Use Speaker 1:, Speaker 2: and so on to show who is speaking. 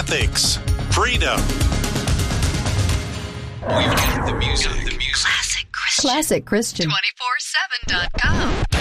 Speaker 1: ethics, freedom.
Speaker 2: We've got the music.
Speaker 3: Classic Christian.
Speaker 4: 24/7.com.